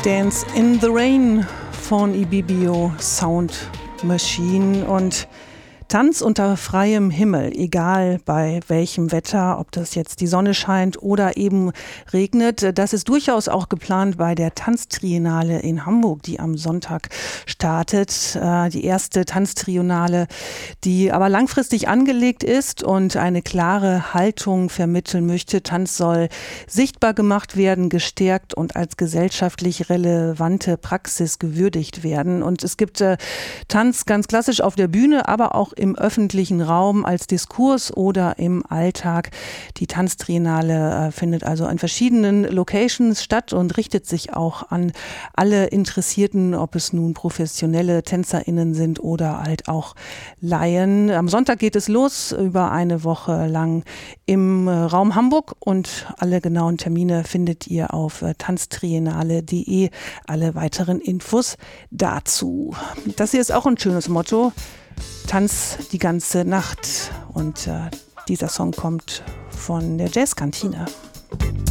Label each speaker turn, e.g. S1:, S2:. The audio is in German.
S1: Dance in the Rain von Ibibio Sound Machine und Tanz unter freiem Himmel, egal bei welchem Wetter, ob das jetzt die Sonne scheint oder eben regnet. Das ist durchaus auch geplant bei der Tanztriennale in Hamburg, die am Sonntag startet. Die erste Tanztriennale, die aber langfristig angelegt ist und eine klare Haltung vermitteln möchte. Tanz soll sichtbar gemacht werden, gestärkt und als gesellschaftlich relevante Praxis gewürdigt werden. Und es gibt Tanz ganz klassisch auf der Bühne, aber auch im öffentlichen Raum als Diskurs oder im Alltag. Die Tanztriennale findet also an verschiedenen Locations statt und richtet sich auch an alle Interessierten, ob es nun professionelle TänzerInnen sind oder halt auch Laien. Am Sonntag geht es los, über eine Woche lang im Raum Hamburg, und alle genauen Termine findet ihr auf tanztriennale.de. Alle weiteren Infos dazu. Das hier ist auch ein schönes Motto: Tanz die ganze Nacht. Und dieser Song kommt von der Jazzkantine.